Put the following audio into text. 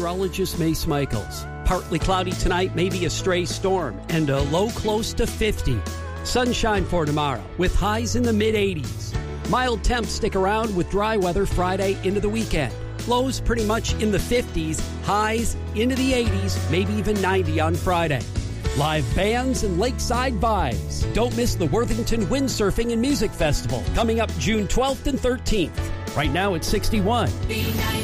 meteorologist Mace Michaels. Partly cloudy tonight, maybe a stray storm, and a low close to 50. Sunshine for tomorrow, with highs in the mid-80s. Mild temps stick around with dry weather Friday into the weekend. Lows pretty much in the 50s, highs into the 80s, maybe even 90 on Friday. Live bands and lakeside vibes. Don't miss the Worthington Windsurfing and Music Festival coming up June 12th and 13th. Right now it's 61.